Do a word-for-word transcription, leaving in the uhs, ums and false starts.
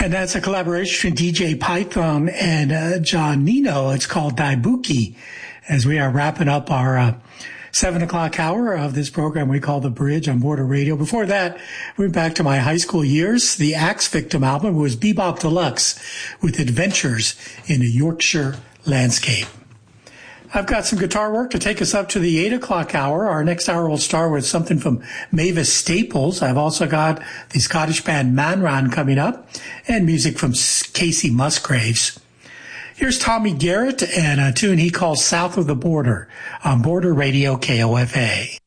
And that's a collaboration between D J Python and uh, John Nino. It's called Daibuki. As we are wrapping up our uh, seven o'clock hour of this program we call The Bridge on Border Radio. Before that, we went back to my high school years. The Axe Victim album was Bebop Deluxe with Adventures in a Yorkshire Landscape. I've got some guitar work to take us up to the eight o'clock hour. Our next hour will start with something from Mavis Staples. I've also got the Scottish band Manran coming up and music from Casey Musgraves. Here's Tommy Garrett and a tune he calls South of the Border on Border Radio K O F A.